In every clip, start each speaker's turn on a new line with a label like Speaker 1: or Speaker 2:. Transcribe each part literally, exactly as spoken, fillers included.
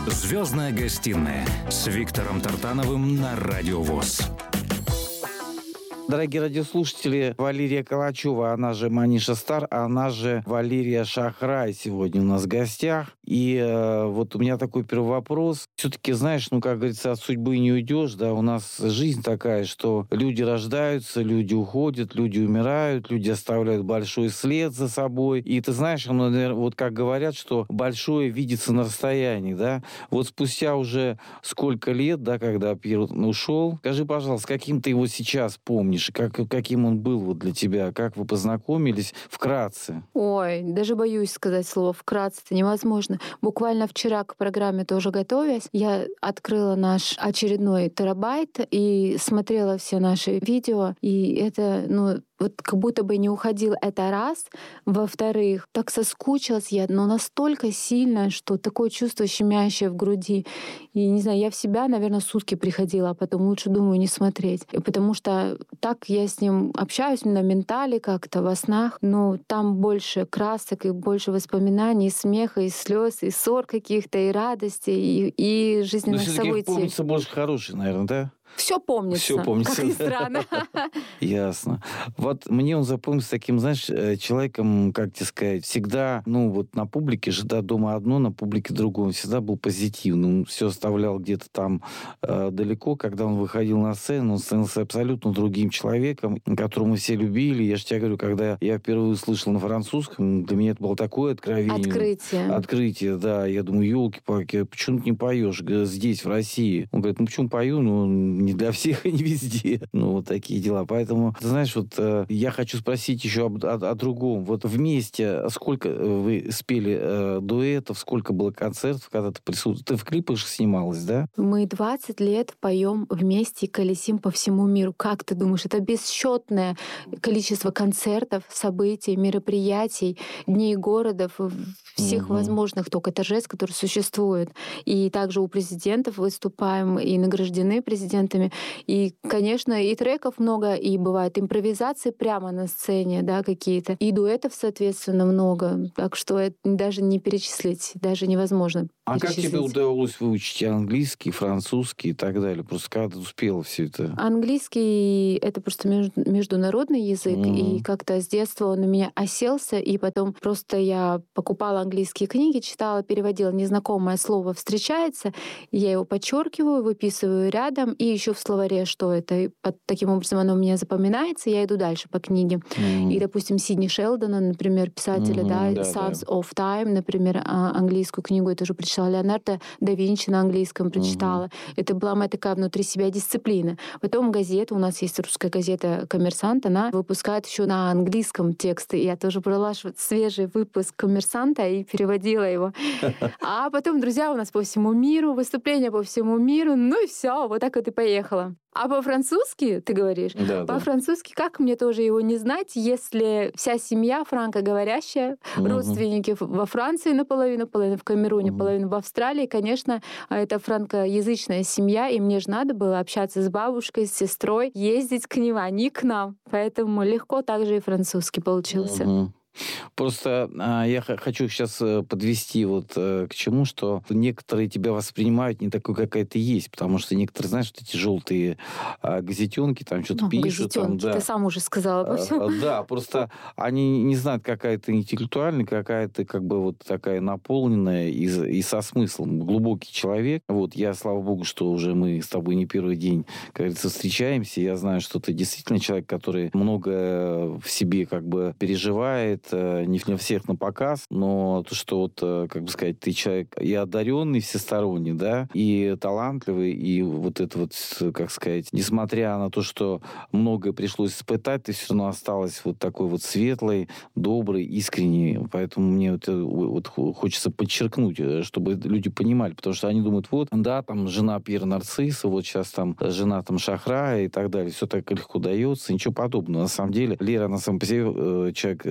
Speaker 1: Звездная гостиная с Виктором Тартановым на Радио ВОС.
Speaker 2: Дорогие радиослушатели, Валерия Калачева, она же Маниша Стар, она же Валерия Шахрай сегодня у нас в гостях. И э, вот у меня такой первый вопрос. Все-таки, знаешь, ну, как говорится, от судьбы не уйдешь, да, у нас жизнь такая, что люди рождаются, люди уходят, люди умирают, люди оставляют большой след за собой. И ты знаешь, ну, наверное, вот как говорят, что большое видится на расстоянии, да. Вот спустя уже сколько лет, да, когда Пьер ушел, скажи, пожалуйста, каким ты его сейчас помнишь? Как, каким он был вот для тебя? Как вы познакомились? Вкратце.
Speaker 3: Ой, даже боюсь сказать слово «вкратце». Это невозможно. Буквально вчера к программе тоже готовясь, я открыла наш очередной терабайт и смотрела все наши видео. И это, ну, вот как будто бы не уходил это раз. Во-вторых, так соскучилась я, но настолько сильно, что такое чувство щемящее в груди. И не знаю, я в себя, наверное, сутки приходила, а потом лучше, думаю, не смотреть. Потому что так я с ним общаюсь на ментале как-то, во снах. Но там больше красок и больше воспоминаний, и смеха, и слез, и ссор каких-то, и радости, и, и жизненных
Speaker 2: но
Speaker 3: событий.
Speaker 2: Помнится больше хороший, наверное, да?
Speaker 3: Все помнится,
Speaker 2: Все помнится,
Speaker 3: как ни странно.
Speaker 2: Ясно. Вот мне он запомнился таким, знаешь, человеком, как тебе сказать, всегда, ну вот на публике же, да, дома одно, на публике другое. Он всегда был позитивным. Он все оставлял где-то там э, далеко. Когда он выходил на сцену, он становился абсолютно другим человеком, которого мы все любили. Я же тебе говорю, когда я впервые услышал на французском, для меня это было такое откровение.
Speaker 3: Открытие.
Speaker 2: Открытие, да. Я думаю, елки-палки, почему ты не поешь здесь, в России? Он говорит, ну почему пою? Ну, не для всех и не везде. Ну, вот такие дела. Поэтому, ты знаешь, вот э, я хочу спросить еще об, о, о другом. Вот вместе сколько вы спели э, дуэтов, сколько было концертов, когда ты присутствовала? Ты в клипах же снималась, да?
Speaker 3: Мы двадцать лет поем вместе и колесим по всему миру. Как ты думаешь, это бесчетное количество концертов, событий, мероприятий, дней городов, всех угу. возможных только торжеств, которые существуют. И также у президентов выступаем и награждены президентами. И, конечно, и треков много, и бывает импровизации прямо на сцене, да, какие-то. И дуэтов, соответственно, много. Так что это даже не перечислить, даже невозможно.
Speaker 2: А как тебе удалось выучить английский, французский и так далее? Просто когда ты успела все это?
Speaker 3: Английский — это просто международный язык, mm-hmm. и как-то с детства он у меня оселся, и потом просто я покупала английские книги, читала, переводила, незнакомое слово встречается, я его подчеркиваю, выписываю рядом, и еще в словаре, что это. И под, таким образом оно у меня запоминается, я иду дальше по книге. Mm-hmm. И, допустим, Сидни Шелдона, например, писателя, mm-hmm, да, да, Sons да. of Time, например, английскую книгу я тоже прочитала. Леонардо да Винчи на английском прочитала. Uh-huh. Это была моя такая внутри себя дисциплина. Потом газета, у нас есть русская газета «Коммерсант», она выпускает еще на английском тексты. Я тоже брала свежий выпуск «Коммерсанта» и переводила его. А потом друзья у нас по всему миру, выступления по всему миру, ну и все, вот так вот и поехала. А по-французски, ты говоришь?
Speaker 2: Да,
Speaker 3: по-французски, да. Как мне тоже его не знать, если вся семья франкоговорящая, угу. родственники во Франции наполовину, половина в Камеруне, угу. половина в Австралии. Конечно, это франкоязычная семья, и мне же надо было общаться с бабушкой, с сестрой, ездить к ним, а не к нам. Поэтому легко также и французский получился.
Speaker 2: Угу. Просто а, я х- хочу сейчас подвести вот а, к чему, что некоторые тебя воспринимают не такой, какая ты есть, потому что некоторые, знаешь, вот эти желтые а, газетенки, там что-то
Speaker 3: ну,
Speaker 2: пишут. Там, да.
Speaker 3: Ты сам уже сказала обо всем.
Speaker 2: А, да, просто они не знают, какая ты интеллектуальная, какая ты как бы вот такая наполненная и, и со смыслом, глубокий человек. Вот я, слава богу, что уже мы с тобой не первый день, как говорится, встречаемся. Я знаю, что ты действительно человек, который много в себе как бы переживает, не на всех на показ, но то, что вот, как бы сказать, ты человек и одаренный всесторонний, да, и талантливый, и вот это вот, как сказать, несмотря на то, что многое пришлось испытать, ты все равно осталась вот такой вот светлой, доброй, искренней. Поэтому мне вот, вот хочется подчеркнуть, чтобы люди понимали, потому что они думают, вот, да, там жена Пьера Нарцисса, вот сейчас там жена там Шахрая и так далее, все так легко дается, ничего подобного. На самом деле, Лера, на самом деле, человек личный,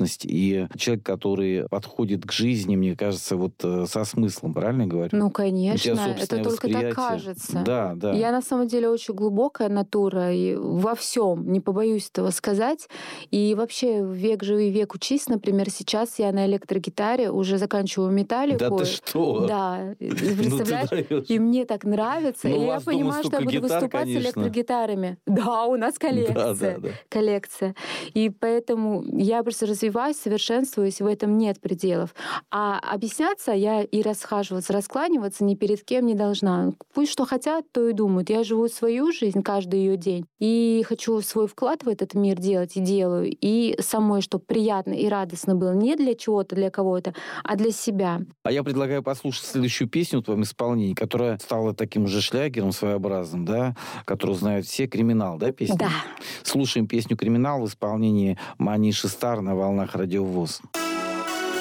Speaker 2: личность и человек, который подходит к жизни, мне кажется, вот со смыслом, правильно я говорю?
Speaker 3: Ну, конечно, это только так кажется.
Speaker 2: Да, да.
Speaker 3: Я на самом деле очень глубокая натура и во всем, не побоюсь этого сказать. И вообще век живи, век учись. Например, сейчас я на электрогитаре уже заканчиваю металлику.
Speaker 2: Да ты что?
Speaker 3: Да, представляешь? И мне так нравится. И я понимаю, что я буду выступать с электрогитарами. Да, у нас коллекция. Коллекция. И поэтому я просто развиваюсь, совершенствуюсь, в этом нет пределов. А объясняться я и расхаживаться, раскланиваться ни перед кем не должна. Пусть что хотят, то и думают. Я живу свою жизнь каждый ее день. И хочу свой вклад в этот мир делать, и делаю. И самой, чтобы приятно и радостно было не для чего-то, для кого-то, а для себя.
Speaker 2: А я предлагаю послушать следующую песню в твоем исполнении, которая стала таким же шлягером своеобразным, да, которую знают все. «Криминал», да, песня?
Speaker 3: Да.
Speaker 2: Слушаем песню «Криминал» в исполнении Маниши Стар на волнах Радио ВОС.